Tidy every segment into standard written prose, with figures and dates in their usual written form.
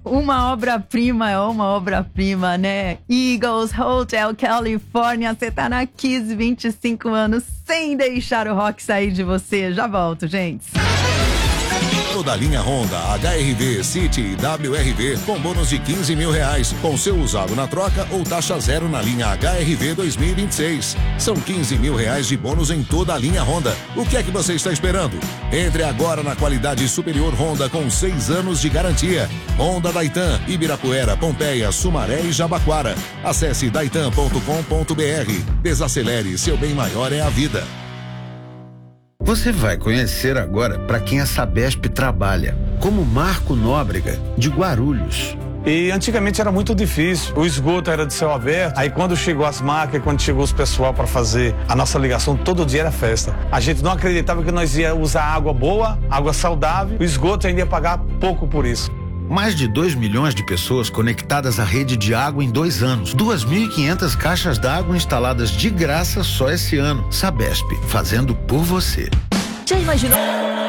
Uma obra-prima é uma obra-prima, né? Eagles Hotel California, você tá na Kiss 25 anos sem deixar o rock sair de você. Já volto, gente. Toda a linha Honda, HR-V, City e WR-V com bônus de R$15 mil, com seu usado na troca ou taxa zero na linha HR-V 2026. São R$15 mil de bônus em toda a linha Honda. O que é que você está esperando? Entre agora na qualidade superior Honda com 6 anos de garantia. Honda Daitan, Ibirapuera, Pompeia, Sumaré e Jabaquara. Acesse daitan.com.br. Desacelere, seu bem maior é a vida. Você vai conhecer agora para quem a Sabesp trabalha, como Marco Nóbrega, de Guarulhos. E antigamente era muito difícil, o esgoto era de céu aberto, aí quando chegou as máquinas, quando chegou os pessoal para fazer a nossa ligação, todo dia era festa. A gente não acreditava que nós ia usar água boa, água saudável, o esgoto ainda ia pagar pouco por isso. Mais de 2 milhões de pessoas conectadas à rede de água em 2 anos. 2.500 caixas d'água instaladas de graça só esse ano. Sabesp, fazendo por você. Já imaginou?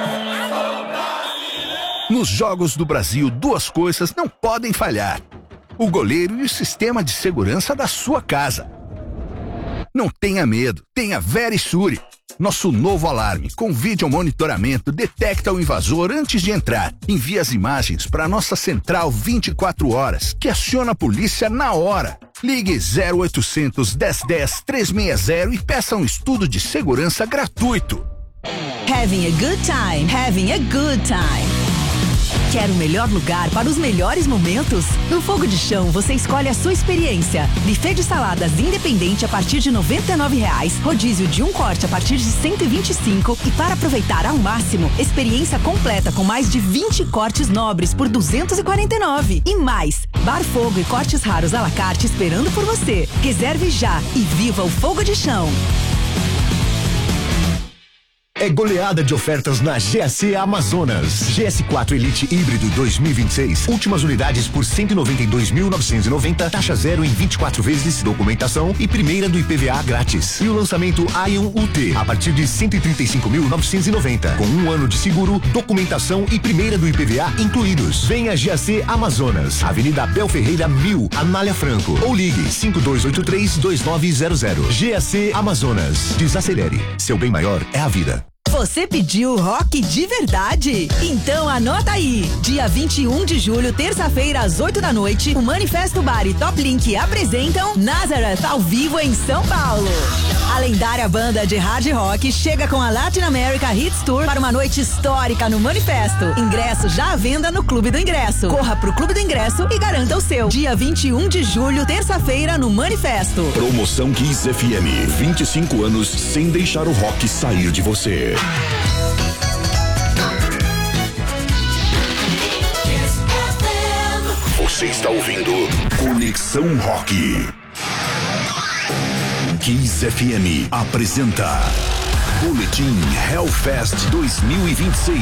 Nos Jogos do Brasil, 2 coisas não podem falhar: o goleiro e o sistema de segurança da sua casa. Não tenha medo, tenha Verisure. Nosso novo alarme com vídeo monitoramento detecta o invasor antes de entrar. Envia as imagens para nossa central 24 horas, que aciona a polícia na hora. Ligue 0800 1010 360 e peça um estudo de segurança gratuito. Having a good time. Having a good time. Quer o melhor lugar para os melhores momentos? No Fogo de Chão você escolhe a sua experiência. Buffet de saladas independente a partir de R$ 99,00, rodízio de 1 corte a partir de R$ 125 e para aproveitar ao máximo, experiência completa com mais de 20 cortes nobres por R$ 249. E mais, bar fogo e cortes raros à la carte esperando por você. Reserve já e viva o Fogo de Chão. É goleada de ofertas na GAC Amazonas. GS4 Elite Híbrido 2026. Últimas unidades por 192.990. Taxa zero em 24 vezes. Documentação e primeira do IPVA grátis. E o lançamento Ion UT a partir de 135.990. Com 1 ano de seguro, documentação e primeira do IPVA incluídos. Venha GAC Amazonas. Avenida Abel Ferreira 1000, Anália Franco. Ou ligue 5283-2900. GAC Amazonas. Desacelere. Seu bem maior é a vida. Você pediu rock de verdade? Então anota aí. Dia 21 de julho, terça-feira, às 8 da noite, o Manifesto Bar e Top Link apresentam Nazareth ao vivo em São Paulo. A lendária banda de hard rock chega com a Latin America Hits Tour para uma noite histórica no Manifesto. Ingresso já à venda no Clube do Ingresso. Corra pro Clube do Ingresso e garanta o seu. Dia 21 de julho, terça-feira, no Manifesto. Promoção Kiss FM. 25 anos sem deixar o rock sair de você. Você está ouvindo Conexão Rock. Kiss FM apresenta Boletim Hellfest 2026.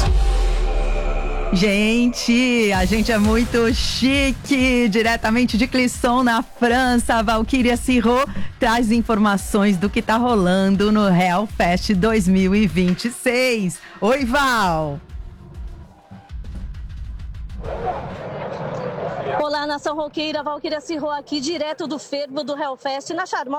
Gente, a gente é muito chique. Diretamente de Clisson, na França, a Valquíria Sirro traz informações do que tá rolando no Hellfest 2026. Oi, Val! Olá, nação roqueira, Valquíria Sirro aqui, direto do fervo do Hellfest, na charmosa